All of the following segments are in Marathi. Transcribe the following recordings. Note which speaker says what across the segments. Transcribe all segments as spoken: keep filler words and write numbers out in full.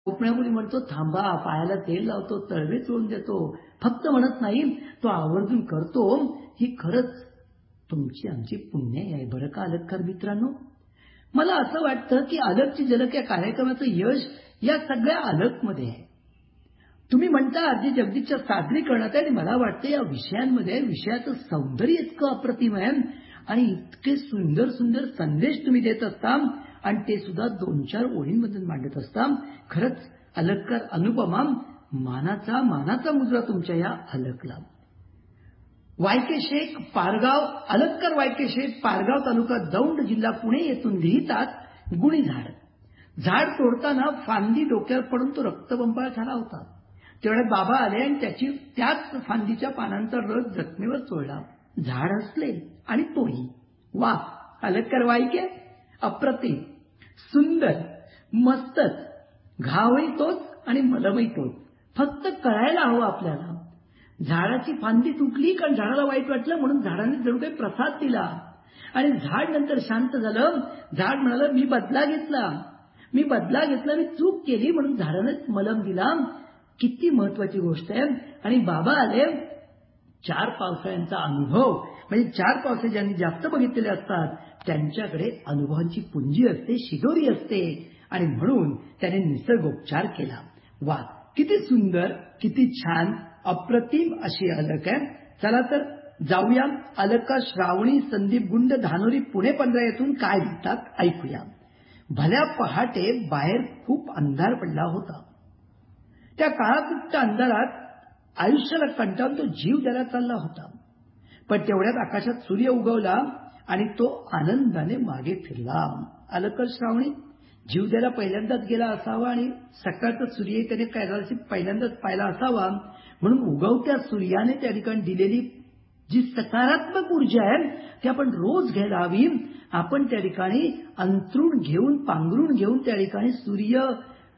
Speaker 1: कोकण्या मुली म्हणतो, थांबा, पायाला तेल लावतो, तळवे चोळून देतो. फक्त म्हणत नाही, तो आवर्जून करतो. ही खरंच तुमची आमची पुण्याई आहे बरं का अलगकार मित्रांनो. मला असं वाटतं की अलगची झलक या कार्यक्रमाचं यश या सगळ्या अलगमध्ये आहे. तुम्ही म्हणता आजी जगदीशच्या सादरीकरणात आहे आणि मला वाटतं या विषयांमध्ये विषयाचं सौंदर्य इतकं अप्रतिम आहे आणि इतके सुंदर सुंदर संदेश तुम्ही देत असता आणि ते सुद्धा दोन चार ओळींमधून मांडत असता. खरंच अलगकार अनुपमा, मानाचा मानाचा मुजरा तुमच्या या अलगला. वायके शेख पारगाव अलगकर वायके शेख पारगाव तालुका दौंड जिल्हा पुणे येथून लिहितात, गुणी झाड झाड तोडताना फांदी डोक्यावर पडून तो रक्तबंबाळ झाला होता. तेवढ्यात बाबा आले आणि त्याची त्याच फांदीच्या पानांचा रस जखमेवर चोळला. झाड हसले आणि तोही. वा, अलगकर वायके अप्रतिम, सुंदर, मस्तच. घावही तोच आणि मलमही तोच. फक्त कळायला हवं आपल्याला. झाडाची फांदी तुटली कारण झाडाला वाईट वाटलं म्हणून झाडाने जणू काही प्रसाद दिला आणि झाड नंतर शांत झालं. झाड म्हणालं, मी बदला घेतला मी बदला घेतला मी चूक केली म्हणून झाडाने मलम दिला. किती महत्वाची गोष्ट आहे. आणि बाबा आले. चार पावसाळ्यांचा अनुभव म्हणजे चार पावसे ज्यांनी जास्त बघितलेले असतात त्यांच्याकडे अनुभवांची पुंजी असते, शिदोरी असते आणि म्हणून त्याने निसर्गोपचार केला. वा, किती सुंदर, किती छान, अप्रतिम अशी अलग आहे. चला तर जाऊया अलका श्रावणी संदीप गुंड धानोरी पुणे पंधरा येथून काय लिहितात ऐकूया. भल्या पहाटे बाहेर खूप अंधार पडला होता. त्या काळाकुट्ट अंधारात आयुष्याला कंटाळून तो जीव द्यायला चालला होता. पण तेवढ्यात आकाशात सूर्य उगवला आणि तो आनंदाने मागे फिरला. अलकर श्रावणी जीव द्यायला पहिल्यांदाच गेला असावा आणि सकाळचा सूर्य त्याने कैलाशी पहिल्यांदाच पाहिला असावा म्हणून उगवत्या सूर्याने त्या ठिकाणी दिलेली जी सकारात्मक ऊर्जा आहे ती आपण रोज घ्यायला हवी. आपण त्या ठिकाणी अंथरूण घेऊन पांघरून घेऊन त्या ठिकाणी सूर्य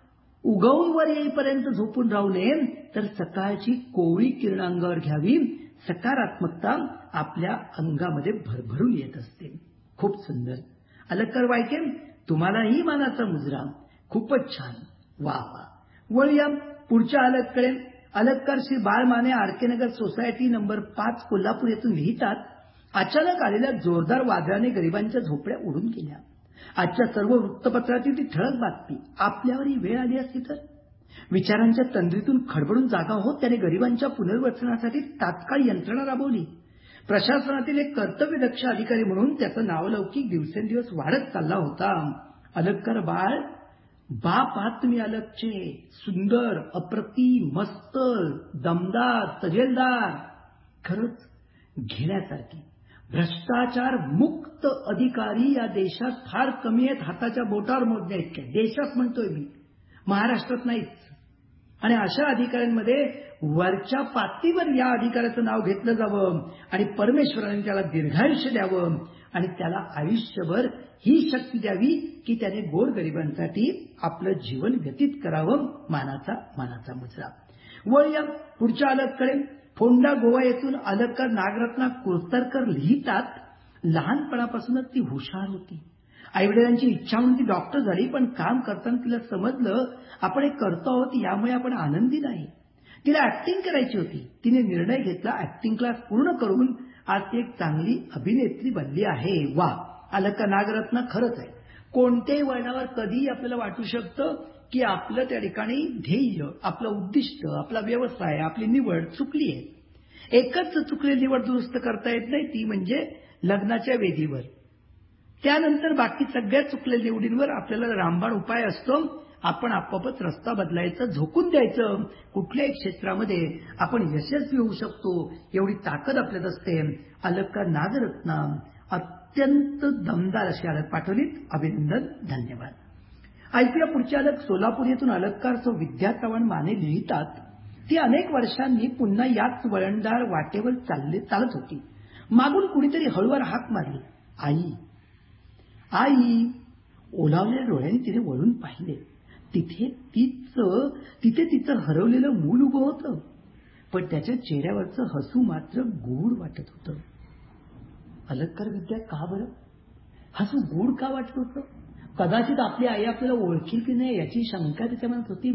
Speaker 1: उगवून वर येईपर्यंत झोपून राहू नये तर सकाळची कोवळी किरण अंगावर घ्यावी. सकारात्मकता आपल्या अंगामध्ये भरभरून येत असते. खूप सुंदर. अलकर वायके, तुम्हालाही मानाचा मुजरा. खूपच छान. वा वा. वळूया पुढच्या अलगकडे. अलगकार श्री बाळमाने आरकेनगर सोसायटी नंबर पाच कोल्हापूर येथून लिहितात, अचानक आलेल्या जोरदार वादळाने गरिबांच्या झोपड्या उडून गेल्या. आजच्या सर्व वृत्तपत्रातील ती ठळक बातमी. आपल्यावर ही वेळ आली असती तर विचारांच्या तंद्रीतून खडबडून जागा होत त्याने गरिबांच्या पुनर्वसनासाठी तात्काळ यंत्रणा राबवली. प्रशासनातील एक कर्तव्यदक्ष अधिकारी म्हणून त्याचा नावलौकिक दिवसेंदिवस वाढत चालला होता. अलगकर बाळ, बाप आहात तुम्ही अलगचे. सुंदर, अप्रतिम, मस्त, दमदार, तजेलदार, खरंच घेण्यासारखी. भ्रष्टाचार मुक्त अधिकारी या देशात फार कमी आहेत. हाताच्या बोटावर मोजण्या इतके. देशात म्हणतोय मी, महाराष्ट्रात नाहीच. आणि अशा अधिकाऱ्यांमध्ये वरच्या पातळीवर या अधिकाऱ्याचं नाव घेतलं जावं आणि परमेश्वराने त्याला दीर्घायुष्य द्यावं आणि त्याला आयुष्यभर ही शक्ती द्यावी की त्याने गोरगरिबांसाठी आपलं जीवन व्यतीत करावं. मानाचा मानाचा मुजरा. वळूया पुढच्या अलगकडे. फोंडा गोवा येथून अलगकर नागरत्ना कुर्तरकर लिहितात, लहानपणापासूनच ती हुशार होती. आईवडिलांची इच्छा म्हणून ती डॉक्टर झाली, पण काम करताना तिला समजलं आपण हे करतो आहोत यामुळे आपण आनंदी नाही. तिला ऍक्टिंग करायची होती. तिने निर्णय घेतला, ऍक्टिंग क्लास पूर्ण करून आज ती एक चांगली अभिनेत्री बनली आहे. वा, अलका नागरत्न खरंच आहे. कोणत्याही वळणावर कधीही आपल्याला वाटू शकतं की आपलं त्या ठिकाणी ध्येय, आपलं उद्दिष्ट, आपला व्यवसाय, आपली निवड चुकली आहे. एकच चुकलेली निवड दुरुस्त करता येत नाही, ती म्हणजे लग्नाच्या वेदीवर. त्यानंतर बाकी सगळ्या चुकलेल्या निवडींवर आपल्याला रामबाण उपाय असतो. आपण आपोआपच रस्ता बदलायचा, झोकून द्यायचं. कुठल्याही क्षेत्रामध्ये आपण यशस्वी होऊ शकतो एवढी ताकद आपल्यात असते. अलका नागरत्ना अत्यंत दमदार अशी अलग पाठवलीत. अभिनंदन, धन्यवाद. ऐकूया पुढची अलग. सोलापूर येथून अलगकार सौ विद्या चव्हाण माने लिहितात, ती अनेक वर्षांनी पुन्हा याच वळणदार वाटेवर चालले चालत होती. मागून कुणीतरी हळूवार हाक मारली, आई आई. ओलावलेल्या डोळ्यांनी तिने वळून पाहिले. तिथे तिचं तिथे तिचं हरवलेलं मूल उभं होतं, पण त्याच्या चेहऱ्यावरचं हसू मात्र गोड वाटत होतं. अलगकर विद्या, का बरं हसू गोड का वाटत होतं? कदाचित आपली आई आपल्याला ओळखील की नाही याची शंका त्याच्या मनात होती.